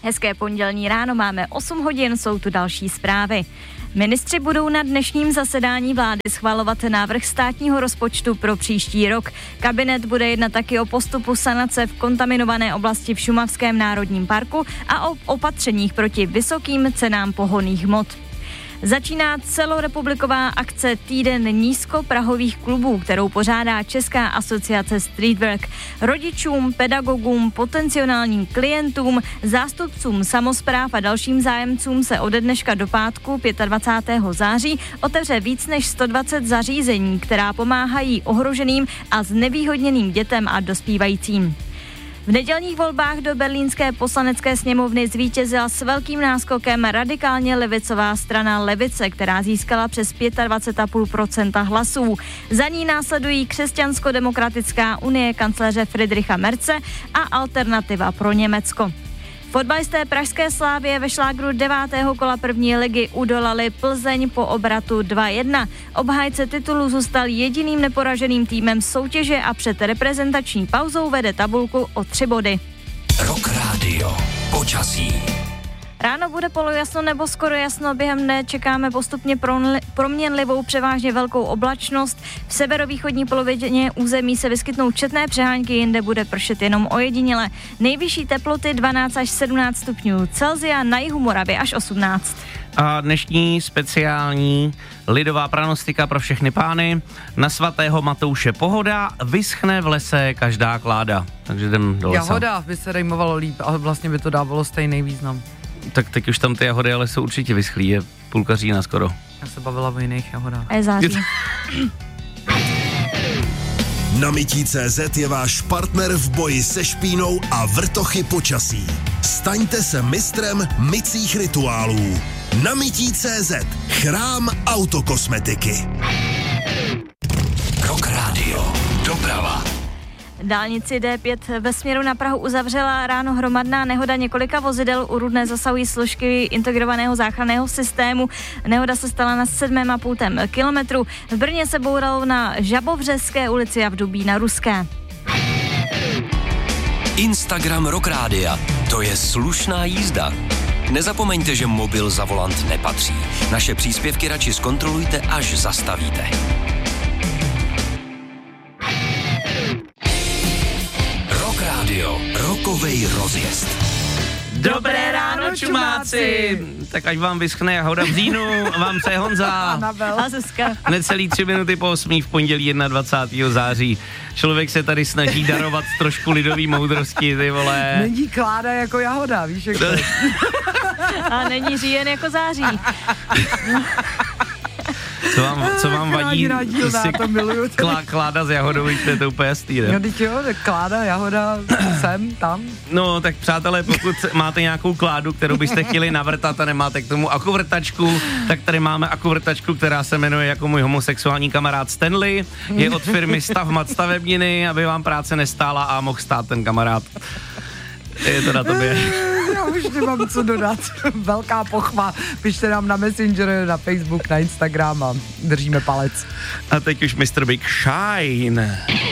Hezké pondělní ráno, máme 8 hodin, jsou tu další zprávy. Ministři budou na dnešním zasedání vlády schvalovat návrh státního rozpočtu pro příští rok. Kabinet bude jednat taky o postupu sanace v kontaminované oblasti v Šumavském národním parku a o opatřeních proti vysokým cenám pohonných hmot. Začíná celorepubliková akce Týden nízkoprahových klubů, kterou pořádá Česká asociace Streetwork. Rodičům, pedagogům, potenciálním klientům, zástupcům samospráv a dalším zájemcům se ode dneška do pátku 25. září otevře víc než 120 zařízení, která pomáhají ohroženým a znevýhodněným dětem a dospívajícím. V nedělních volbách do berlínské poslanecké sněmovny zvítězila s velkým náskokem radikálně levicová strana Levice, která získala přes 25,5% hlasů. Za ní následují Křesťansko-demokratická unie kancléře Friedricha Merze a Alternativa pro Německo. Fotbalisté pražské Slavie ve šlágru 9. kola první ligy udolali Plzeň po obratu 2-1. Obhájce titulu zůstal jediným neporaženým týmem soutěže a před reprezentační pauzou vede tabulku o 3 body. Rock Radio. Počasí. Ráno bude polojasno nebo skoro jasno, během dne čekáme postupně proměnlivou převážně velkou oblačnost. V severovýchodní polovině území se vyskytnou četné přehánky, jinde bude pršet jenom ojediněle. Nejvyšší teploty 12 až 17 stupňů Celsia, na jihu Moravy až 18. A dnešní speciální lidová pranostika pro všechny pány. Na svatého Matouše pohoda, vyschne v lese každá kláda. Takže jdem do lesa. Jahoda by se rejmovalo líp, ale vlastně by to dávalo stejný význam. Tak teď už tam ty jahody, ale jsou určitě vyschlý, je půlka října skoro. Já se bavila o jiných jahodách. A je září. Namití.cz je váš partner v boji se špínou a vrtochy počasí. Staňte se mistrem mycích rituálů. Namití.cz, chrám autokosmetiky. Rock Radio. Doprava. Dálnici D5 ve směru na Prahu uzavřela ráno hromadná nehoda několika vozidel. U Rudné zasahují složky integrovaného záchranného systému. Nehoda se stala na 7,5 kilometru. V Brně se bouralo na Žabovřeské ulici a v Dubí na Ruské. Instagram Rock Rádia. To je slušná jízda. Nezapomeňte, že mobil za volant nepatří. Naše příspěvky radši zkontrolujte, až zastavíte. Rock Radio. Rokovej rozjezd. Dobré ráno, čumáci! Tak ať vám vyschne jahoda v říjnu, vám se Honza. A Zuzka. Necelý 3 minuty po 8 v pondělí 21. září. Člověk se tady snaží darovat trošku lidový moudrosti, ty vole. Není kláda jako jahoda, víš jak to je. A není říjen jako září. Co vám vadí? To miluju. Kláda s jahodou, je to úplně jasný, ne? No teď jo, tak kláda, jahoda, sem, tam. No tak přátelé, pokud máte nějakou kládu, kterou byste chtěli navrtat a nemáte k tomu akuvrtačku, tak tady máme akuvrtačku, která se jmenuje jako můj homosexuální kamarád Stanley. Je od firmy Stavmat stavebniny, aby vám práce nestála a mohl stát ten kamarád. Je to na tobě. Já už nemám co dodat. Velká pochva. Pište nám na Messenger, na Facebook, na Instagram a držíme palec. A teď už Mr. Big Shine.